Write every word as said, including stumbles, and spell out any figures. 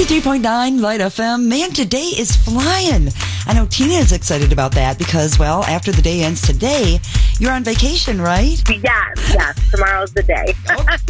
ninety-three point nine Light F M. Man, today is flying. I know Tina is excited about that because, well, after the day ends today, you're on vacation, right? Yes, yes. Tomorrow's the day. Oh,